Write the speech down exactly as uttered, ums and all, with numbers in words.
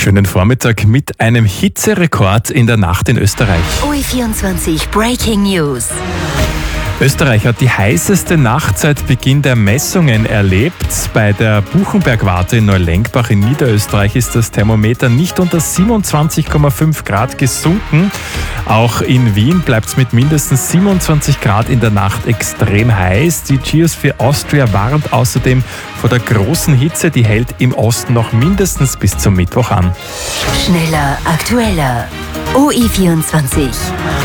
Schönen Vormittag mit einem Hitzerekord in der Nacht in Österreich. O E vierundzwanzig Breaking News. Österreich hat die heißeste Nacht seit Beginn der Messungen erlebt. Bei der Buchenbergwarte in Neulenkbach in Niederösterreich ist das Thermometer nicht unter siebenundzwanzig Komma fünf Grad gesunken. Auch in Wien bleibt es mit mindestens siebenundzwanzig Grad in der Nacht extrem heiß. Die Geosphere Austria warnt außerdem vor der großen Hitze, die hält im Osten noch mindestens bis zum Mittwoch an. Schneller, aktueller. O E vierundzwanzig.